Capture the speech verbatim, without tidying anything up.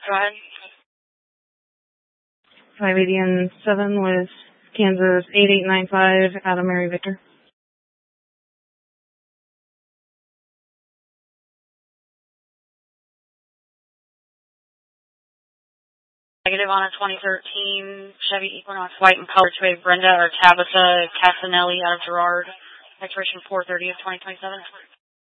Go ahead. five eighty and seven with Kansas eight eight nine five, Adam Mary Victor. Negative on a twenty thirteen Chevy Equinox white and color to a Brenda or Tabitha Casanelli out of Girard. Expiration four thirty of twenty twenty-seven.